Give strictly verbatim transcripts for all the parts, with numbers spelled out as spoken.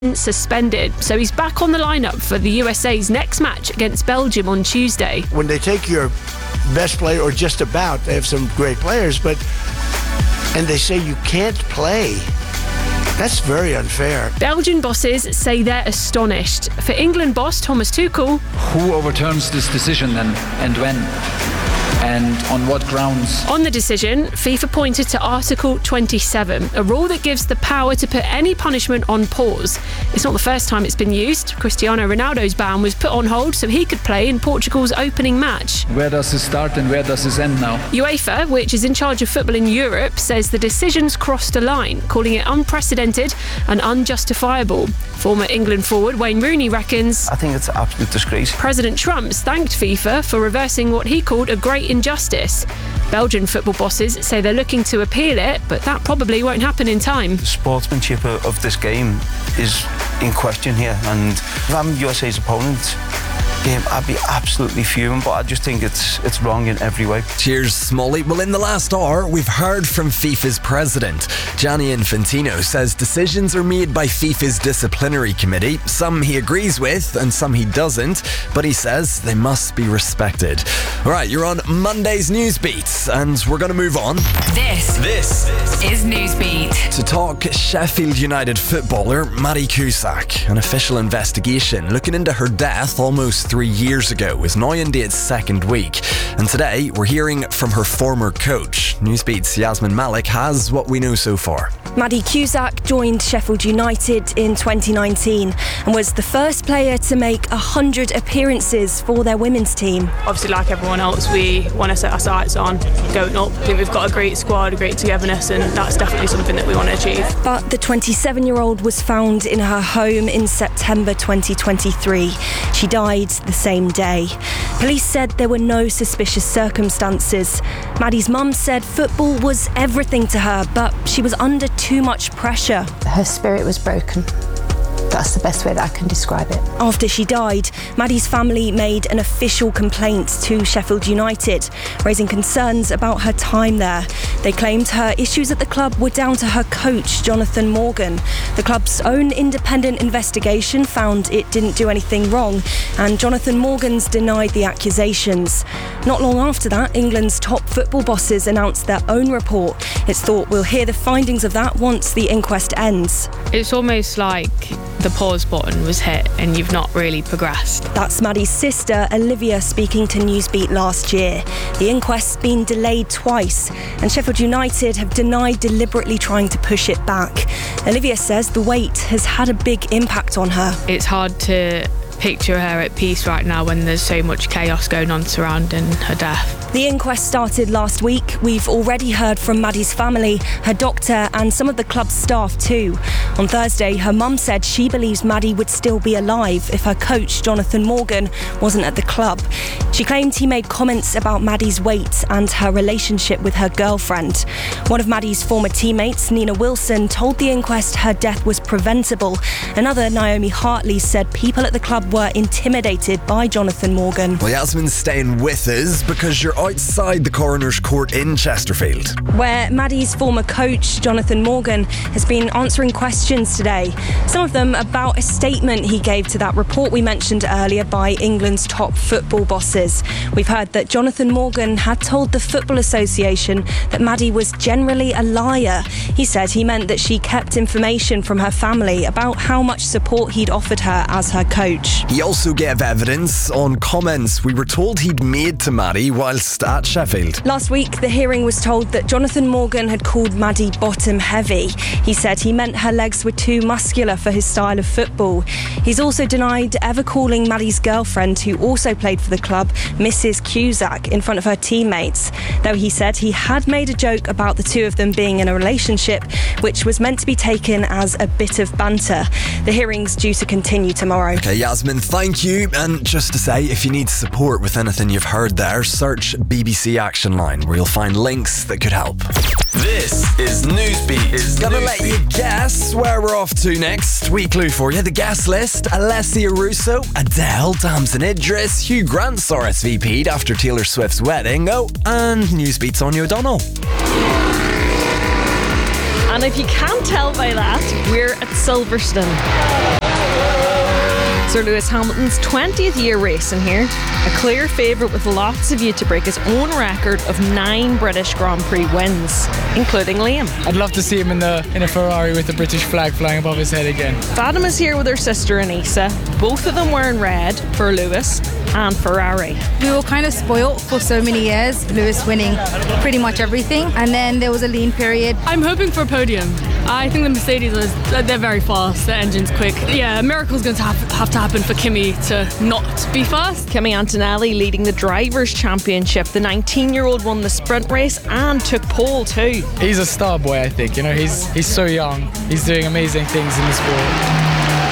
suspended, so he's back on the lineup for the U S A's next match against Belgium on Tuesday. When they take your best player, or just about, they have some great players, but and they say you can't play. That's very unfair. Belgian bosses say they're astonished. For England boss Thomas Tuchel, who overturns this decision then, and when? And on what grounds? On the decision, FIFA pointed to Article twenty-seven, a rule that gives the power to put any punishment on pause. It's not the first time it's been used. Cristiano Ronaldo's ban was put on hold so he could play in Portugal's opening match. Where does this start and where does this end now? UEFA, which is in charge of football in Europe, says the decision's crossed a line, calling it unprecedented and unjustifiable. Former England forward Wayne Rooney reckons, I think it's an absolute disgrace. President Trump's thanked FIFA for reversing what he called a great injustice. Belgian football bosses say they're looking to appeal it, but that probably won't happen in time. The sportsmanship of this game is in question here, and if I'm U S A's opponent, game, I'd be absolutely fuming, but I just think it's it's wrong in every way. Cheers, Smolly. Well, in the last hour, we've heard from FIFA's president. Gianni Infantino says decisions are made by FIFA's disciplinary committee. Some he agrees with and some he doesn't, but he says they must be respected. All right, you're on Monday's Newsbeat, and we're going to move on. This, this is Newsbeat. To talk Sheffield United footballer Maddie Cusack. An official investigation looking into her death almost three years ago is now into its second week, and today we're hearing from her former coach. Newsbeat's Yasmin Malik has what we know so far. Maddie Cusack joined Sheffield United in twenty nineteen and was the first player to make one hundred appearances for their women's team. Obviously, like everyone else, we want to set our sights on going up. I think we've got a great squad, a great togetherness, and that's definitely something that we want to achieve. But the twenty-seven-year-old was found in her home in September twenty twenty-three. She died the same day. Police said there were no suspicious circumstances. Maddie's mum said football was everything to her, but she was under too much pressure. Her spirit was broken. That's the best way that I can describe it. After she died, Maddie's family made an official complaint to Sheffield United, raising concerns about her time there. They claimed her issues at the club were down to her coach, Jonathan Morgan. The club's own independent investigation found it didn't do anything wrong, and Jonathan Morgan's denied the accusations. Not long after that, England's top football bosses announced their own report. It's thought we'll hear the findings of that once the inquest ends. It's almost like the pause button was hit and you've not really progressed. That's Maddie's sister, Olivia, speaking to Newsbeat last year. The inquest's been delayed twice, and Sheffield United have denied deliberately trying to push it back. Olivia says the wait has had a big impact on her. It's hard to picture her at peace right now when there's so much chaos going on surrounding her death. The inquest started last week. We've already heard from Maddie's family, her doctor, and some of the club's staff too. On Thursday, her mum said she believes Maddie would still be alive if her coach, Jonathan Morgan, wasn't at the club. She claimed he made comments about Maddie's weight and her relationship with her girlfriend. One of Maddie's former teammates, Nina Wilson, told the inquest her death was preventable. Another, Naomi Hartley, said people at the club were intimidated by Jonathan Morgan. Well, Yasmin's staying with us because you're outside the coroner's court in Chesterfield, where Maddie's former coach, Jonathan Morgan, has been answering questions today. Some of them about a statement he gave to that report we mentioned earlier by England's top football bosses. We've heard that Jonathan Morgan had told the Football Association that Maddie was generally a liar. He said he meant that she kept information from her family about how much support he'd offered her as her coach. He also gave evidence on comments we were told he'd made to Maddie whilst at Sheffield. Last week, the hearing was told that Jonathan Morgan had called Maddie bottom heavy. He said he meant her legs were too muscular for his style of football. He's also denied ever calling Maddie's girlfriend, who also played for the club, Missus Cusack, in front of her teammates, though he said he had made a joke about the two of them being in a relationship, which was meant to be taken as a bit of banter. The hearing's due to continue tomorrow. Okay, Yasmin, thank you. And just to say, if you need support with anything you've heard there, search B B C Action Line, where you'll find links that could help. This is Newsbeat. Is Gonna Newsbeat. let you guess where we're off to next. Wee clue for you. The guest list: Alessia Russo, Adele, Tamsin Idris, Hugh Grant's R S V P'd after Taylor Swift's wedding. Oh, and Newsbeat's Anya O'Donnell. And And if you can't tell by that, we're at Silverstone. Sir Lewis Hamilton's twentieth year racing here. A clear favourite with lots of view to break his own record of nine British Grand Prix wins, including Liam. I'd love to see him in the in a Ferrari with the British flag flying above his head again. Fatima is here with her sister Anissa, both of them wearing red for Lewis and Ferrari. We were kind of spoilt for so many years, Lewis winning pretty much everything, and then there was a lean period. I'm hoping for a podium. I think the Mercedes, are, they're very fast, their engine's quick. Yeah, a miracle's going to have, have to happen for Kimi to not be fast. Kimi Antonelli leading the Drivers' Championship. The nineteen-year-old won the sprint race and took pole too. He's a star boy, I think. You know, he's he's so young. He's doing amazing things in the sport.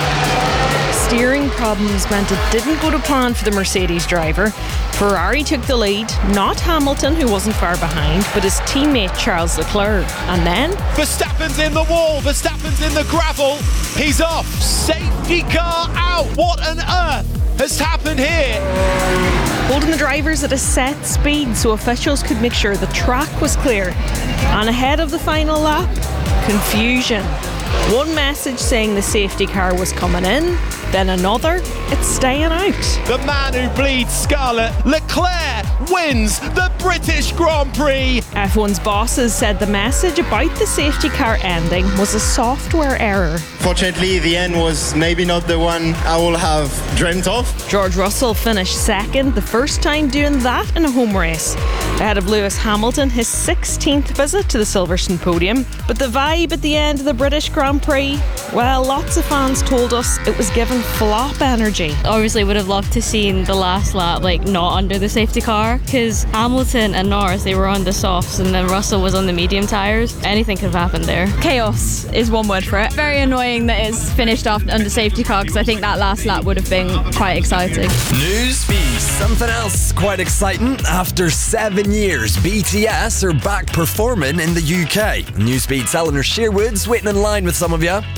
Steering problems meant it didn't go to plan for the Mercedes driver. Ferrari took the lead, not Hamilton, who wasn't far behind, but his teammate Charles Leclerc. And then Verstappen's in the wall, Verstappen's in the gravel, he's off, safety car out. What on earth has happened here? Holding the drivers at a set speed so officials could make sure the track was clear. And ahead of the final lap, confusion. One message saying the safety car was coming in, then another, it's staying out. The man who bleeds scarlet, Leclerc, wins the British Grand Prix. F one's bosses said the message about the safety car ending was a software error. Fortunately, the end was maybe not the one I would have dreamt of. George Russell finished second, the first time doing that in a home race. Ahead of Lewis Hamilton, his sixteenth visit to the Silverstone podium. But the vibe at the end of the British Grand Prix, well, lots of fans told us it was given flop energy. Obviously would have loved to seen the last lap like not under the safety car, because Hamilton and Norris, they were on the softs and then Russell was on the medium tyres. Anything could have happened there. Chaos is one word for it. Very annoying that it's finished off under safety car, because I think that last lap would have been quite exciting. Newsbeat. Something else quite exciting. After seven years, B T S are back performing in the U K. Newsbeat's Eleanor Shearwood's waiting in line with some of you.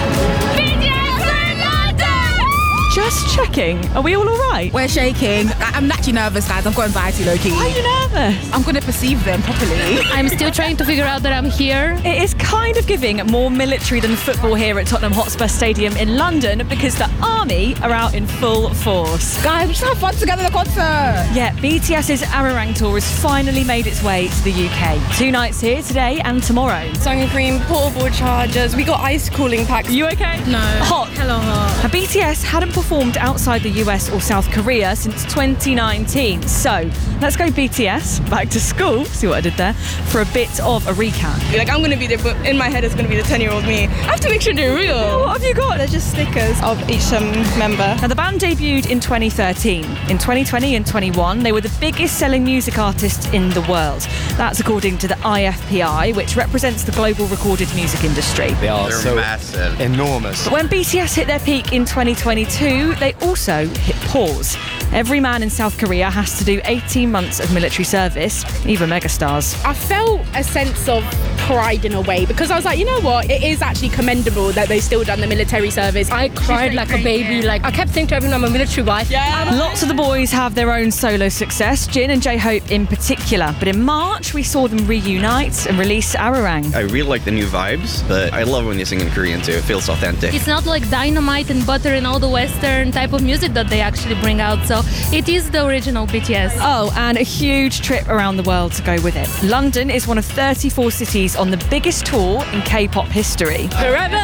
Just checking. Are we all alright? We're shaking. I- I'm actually nervous, guys. I've got anxiety, low-key. Are you nervous? I'm going to perceive them properly. I'm still trying to figure out that I'm here. It is kind of giving more military than football here at Tottenham Hotspur Stadium in London, because the army are out in full force. Guys, we just have fun together at the concert. Yeah, BTS's Arirang tour has finally made its way to the U K. Two nights here, today and tomorrow. Sun cream, portable chargers. We got ice cooling packs. You okay? No. Hot. Hello, hot. Now, B T S hadn't performed outside the U S or South Korea since twenty nineteen. So let's go B T S back to school. See what I did there? For a bit of a recap. Like, I'm gonna be there, but in my head it's gonna be the ten-year-old me. I have to make sure they're real. Yeah, what have you got? They're just stickers of each um, member. Now, the band debuted in twenty thirteen. In twenty twenty and twenty-one, they were the biggest selling music artists in the world. That's according to the I F P I, which represents the global recorded music industry. They are They're so massive. enormous. But when B T S hit their peak in twenty twenty-two, they also hit pause. Every man in South Korea has to do eighteen months of military service, even megastars. I felt a sense of pride in a way, because I was like, you know what, it is actually commendable that they still done the military service. I cried like a baby. Like, I kept saying to everyone, I'm a military wife. Yeah. Lots of the boys have their own solo success, Jin and J-Hope in particular. But in March, we saw them reunite and release Arirang. I really like the new vibes, but I love when they sing in Korean too. It feels authentic. It's not like dynamite and butter and all the Western type of music that they actually bring out. So it is the original B T S. Oh, and a huge trip around the world to go with it. London is one of thirty-four cities on the biggest tour in K-pop history. Forever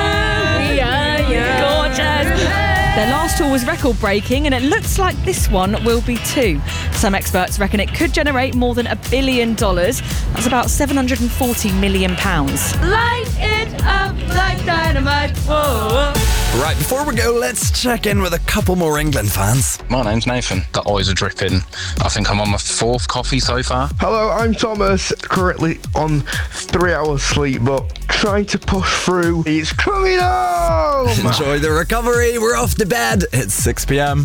we are young. Gorgeous. Their last tour was record-breaking, and it looks like this one will be too. Some experts reckon it could generate more than a billion dollars. That's about seven hundred forty million pounds. Light it up like dynamite. Whoa. Right, before we go, let's check in with a couple more England fans. My name's Nathan. The eyes are dripping. I think I'm on my fourth coffee so far. Hello, I'm Thomas. Currently on three hours sleep, but trying to push through. It's coming home! Enjoy the recovery. We're off to bed. It's six p.m.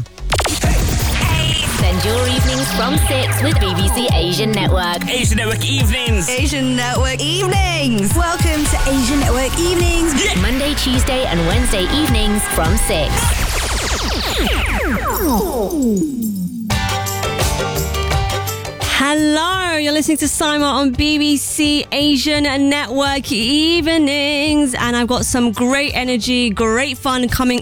Spend your evenings from six with B B C Asian Network. Asian Network Evenings. Asian Network Evenings. Welcome to Asian Network Evenings. Yeah. Monday, Tuesday and Wednesday evenings from six. Hello, you're listening to Simon on B B C Asian Network Evenings, and I've got some great energy, great fun coming